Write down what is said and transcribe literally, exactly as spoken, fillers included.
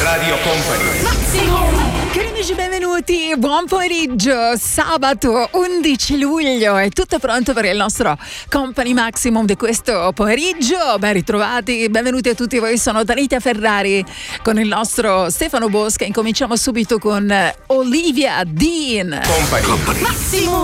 Radio Company. Cari amici, benvenuti, buon pomeriggio, sabato undici luglio, è tutto pronto per il nostro Company Maximum di questo pomeriggio. Ben ritrovati, benvenuti a tutti voi, sono Danita Ferrari con il nostro Stefano Bosca. Incominciamo subito con Olivia Dean. Company. Company. Maximum.